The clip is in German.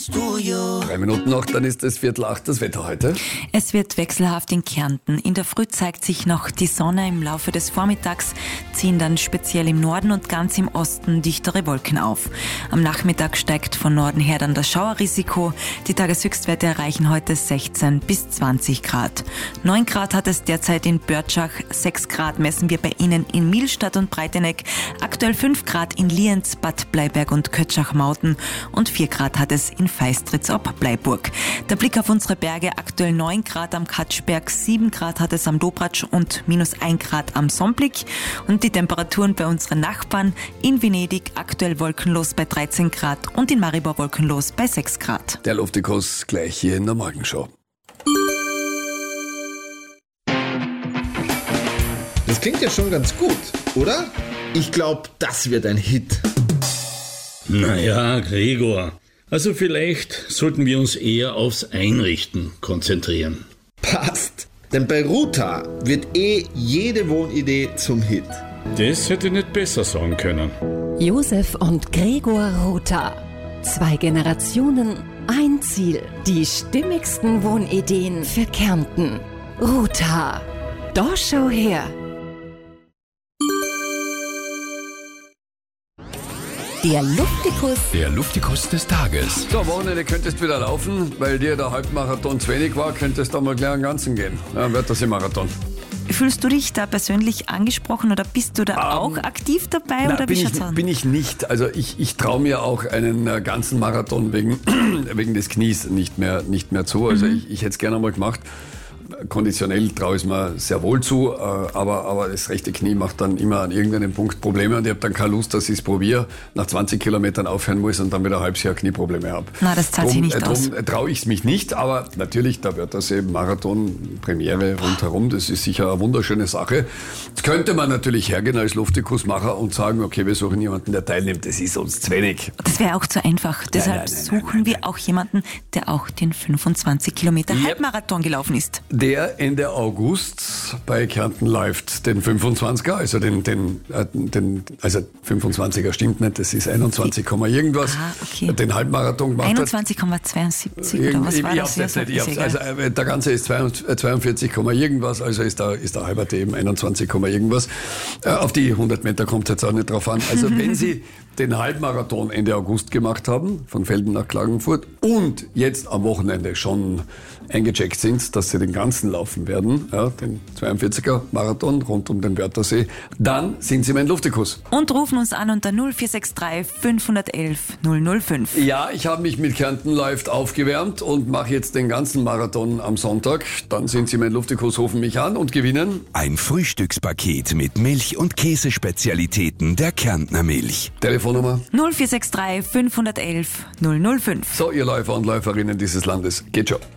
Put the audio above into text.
Studio. 3 Minuten noch, dann ist es 7:45 das Wetter heute. Es wird wechselhaft in Kärnten. In der Früh zeigt sich noch die Sonne. Im Laufe des Vormittags ziehen dann speziell im Norden und ganz im Osten dichtere Wolken auf. Am Nachmittag steigt von Norden her dann das Schauerrisiko. Die Tageshöchstwerte erreichen heute 16 bis 20 Grad. 9 Grad hat es derzeit in Börtschach, 6 Grad messen wir bei Ihnen in Milstadt und Breiteneck, aktuell 5 Grad in Lienz, Bad Bleiberg und Kötschach-Mauten und 4 Grad hat es in Feistritz ob Bleiburg. Der Blick auf unsere Berge, aktuell 9 Grad am Katschberg, 7 Grad hat es am Dobratsch und -1 Grad am Somblick. Und die Temperaturen bei unseren Nachbarn: in Venedig aktuell wolkenlos bei 13 Grad und in Maribor wolkenlos bei 6 Grad. Der Loftikus gleich hier in der Morgenshow. Das klingt ja schon ganz gut, oder? Ich glaube, das wird ein Hit. Naja, Gregor, also vielleicht sollten wir uns eher aufs Einrichten konzentrieren. Passt. Denn bei Ruta wird jede Wohnidee zum Hit. Das hätte ich nicht besser sagen können. Josef und Gregor Rother. 2 Generationen, ein Ziel. Die stimmigsten Wohnideen für Kärnten. Rother. Da schau her. Der Luftikus. Der Luftikus des Tages. So, Wochenende könntest wieder laufen, weil dir der Halbmarathon zu wenig war, könntest du mal gleich einen ganzen gehen. Ja, wird das im Marathon. Fühlst du dich da persönlich angesprochen oder bist du da auch aktiv dabei? Nein, oder bin ich nicht. Also ich traue mir auch einen ganzen Marathon wegen des Knies nicht mehr zu. Also ich hätte es gerne mal gemacht. Konditionell traue ich es mir sehr wohl zu, aber das rechte Knie macht dann immer an irgendeinem Punkt Probleme und ich habe dann keine Lust, dass ich es probiere, nach 20 Kilometern aufhören muss und dann wieder ein halbes Jahr Knieprobleme habe. Na, das zahlt sich nicht aus. Darum traue ich es mich nicht, aber natürlich, da wird das eben Marathon, Premiere rundherum, das ist sicher eine wunderschöne Sache. Jetzt könnte man natürlich hergehen als Luftikusmacher und sagen, okay, wir suchen jemanden, der teilnimmt, das ist uns zu wenig. Das wäre auch zu einfach. Deshalb suchen wir auch jemanden, der auch den 25 Kilometer Halbmarathon gelaufen ist. Der Ende August bei Kärnten läuft den 25er, also also 25er stimmt nicht, das ist 21, irgendwas. Okay. Den Halbmarathon gemacht 21,72 oder was war das? Also der ganze ist 42, irgendwas, also ist der halberte eben 21, irgendwas. Auf die 100 Meter kommt es jetzt auch nicht drauf an. Also wenn Sie den Halbmarathon Ende August gemacht haben, von Velden nach Klagenfurt, und jetzt am Wochenende schon eingecheckt sind, dass sie den ganzen laufen werden, ja, den 42er Marathon rund um den Wörthersee, dann sind sie mein Luftikus. Und rufen uns an unter 0463 511 005. Ja, ich habe mich mit Kärnten läuft aufgewärmt und mache jetzt den ganzen Marathon am Sonntag. Dann sind sie mein Luftikus, rufen mich an und gewinnen Ein Frühstückspaket mit Milch- und Käsespezialitäten der Kärntner Milch. Telefonnummer 0463 511 005. So, ihr Läufer und Läuferinnen dieses Landes, geht schon.